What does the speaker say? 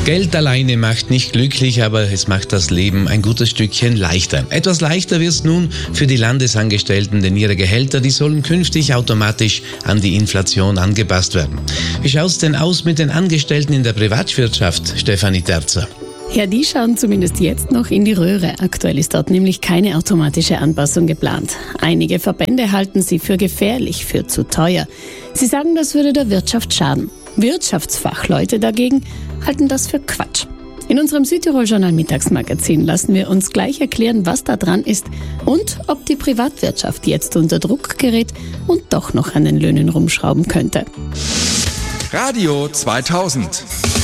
Geld alleine macht nicht glücklich, aber es macht das Leben ein gutes Stückchen leichter. Etwas leichter wird es nun für die Landesangestellten, denn ihre Gehälter, die sollen künftig automatisch an die Inflation angepasst werden. Wie schaut's denn aus mit den Angestellten in der Privatwirtschaft, Stefanie Terzer? Ja, die schauen zumindest jetzt noch in die Röhre. Aktuell ist dort nämlich keine automatische Anpassung geplant. Einige Verbände halten sie für gefährlich, für zu teuer. Sie sagen, das würde der Wirtschaft schaden. Wirtschaftsfachleute dagegen halten das für Quatsch. In unserem Südtirol-Journal Mittagsmagazin lassen wir uns gleich erklären, was da dran ist und ob die Privatwirtschaft jetzt unter Druck gerät und doch noch an den Löhnen rumschrauben könnte. Radio 2000